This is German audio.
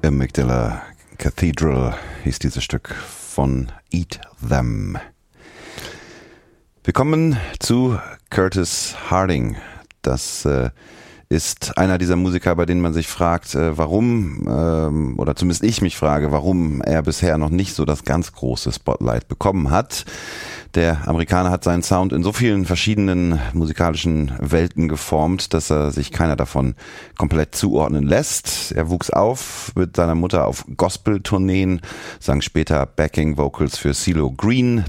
Amygdala Cathedral hieß dieses Stück von Eat Them. Wir kommen zu Curtis Harding. Das ist einer dieser Musiker, bei denen man sich fragt, warum, oder zumindest ich mich frage, warum er bisher noch nicht so das ganz große Spotlight bekommen hat. Der Amerikaner hat seinen Sound in so vielen verschiedenen musikalischen Welten geformt, dass er sich keiner davon komplett zuordnen lässt. Er wuchs auf mit seiner Mutter auf Gospel-Tourneen, sang später Backing-Vocals für CeeLo Green,